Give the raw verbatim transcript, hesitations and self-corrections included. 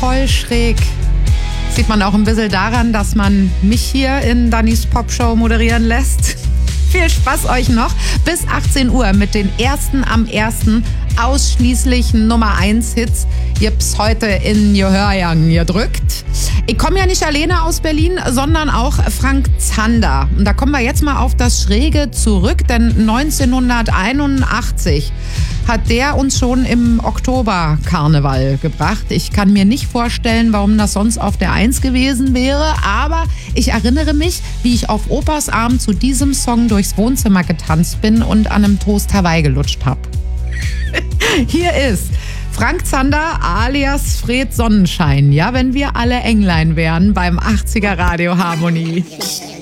voll schräg. Sieht man auch ein bisschen daran, dass man mich hier in Dannys Popshow moderieren lässt. Viel Spaß euch noch bis achtzehn Uhr mit den ersten am ersten ausschließlich Nummer eins Hits. Gibt's heute in Gehörgang gedrückt. Ich komme ja nicht alleine aus Berlin, sondern auch Frank Zander. Und da kommen wir jetzt mal auf das Schräge zurück, denn neunzehnhunderteinundachtzig hat der uns schon im Oktober Karneval gebracht. Ich kann mir nicht vorstellen, warum das sonst auf der Eins gewesen wäre, aber ich erinnere mich, wie ich auf Opas Arm zu diesem Song durchs Wohnzimmer getanzt bin und an einem Toast Hawaii gelutscht habe. Hier ist Frank Zander alias Fred Sonnenschein. Ja, wenn wir alle Englein wären beim achtziger Radio Harmonie.